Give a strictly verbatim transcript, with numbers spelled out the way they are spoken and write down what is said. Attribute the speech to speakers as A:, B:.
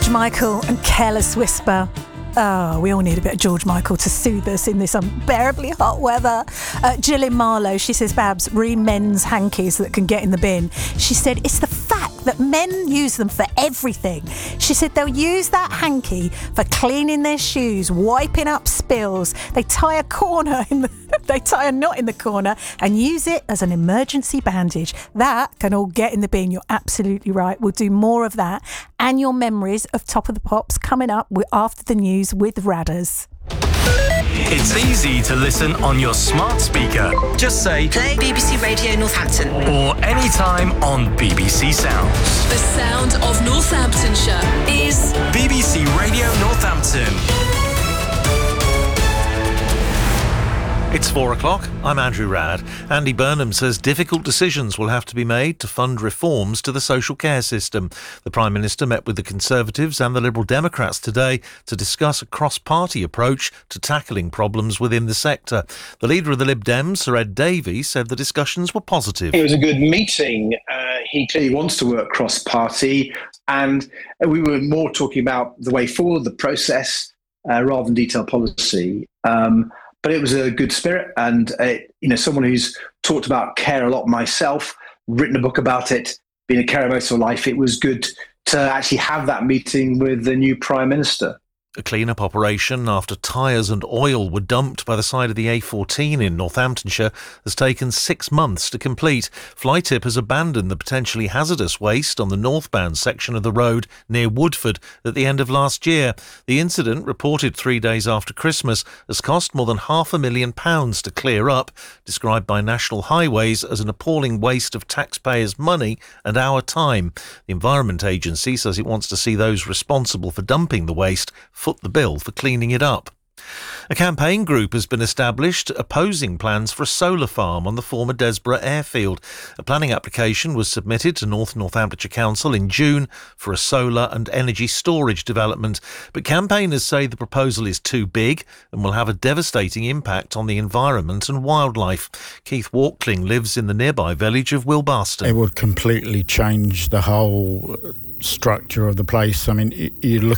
A: George Michael and Careless Whisper. Oh, we all need a bit of George Michael to soothe us in this unbearably hot weather. Uh, Jill in Marlow, she says, Babs, re men's hankies that can get in the bin. She said, it's the fact that men use them for everything. She said they'll use that hanky for cleaning their shoes, wiping up spills. They tie a corner in the, they tie a knot in the corner and use it as an emergency bandage. That can all get in the bin. You're absolutely right. We'll do more of that. And your memories of Top of the Pops coming up after the news with Radders.
B: It's easy to listen on your smart speaker. Just say
C: play B B C Radio Northampton
B: or anytime on B B C Sounds.
D: The sound of Northamptonshire is
B: B B C Radio Northampton.
E: It's four o'clock. I'm Andrew Radd. Andy Burnham says difficult decisions will have to be made to fund reforms to the social care system. The Prime Minister met with the Conservatives and the Liberal Democrats today to discuss a cross-party approach to tackling problems within the sector. The leader of the Lib Dems, Sir Ed Davey, said the discussions were positive.
F: It was a good meeting. Uh, he clearly wants to work cross-party, and we were more talking about the way forward, the process, uh, rather than detailed policy. Um, But it was a good spirit, and uh, you know, someone who's talked about care a lot myself, written a book about it, been a carer most of life. It was good to actually have that meeting with the new Prime Minister.
E: A clean-up operation after tyres and oil were dumped by the side of the A fourteen in Northamptonshire has taken six months to complete. Flytip has abandoned the potentially hazardous waste on the northbound section of the road near Woodford at the end of last year. The incident, reported three days after Christmas, has cost more than half a million pounds to clear up, described by National Highways as an appalling waste of taxpayers' money and our time. The Environment Agency says it wants to see those responsible for dumping the waste foot the bill for cleaning it up. A campaign group has been established opposing plans for a solar farm on the former Desborough airfield. A planning application was submitted to North Northamptonshire Council in June for a solar and energy storage development, but campaigners say the proposal is too big and will have a devastating impact on the environment and wildlife. Keith Walkling lives in the nearby village of Wilbarston.
G: It would completely change the whole structure of the place. I mean, you look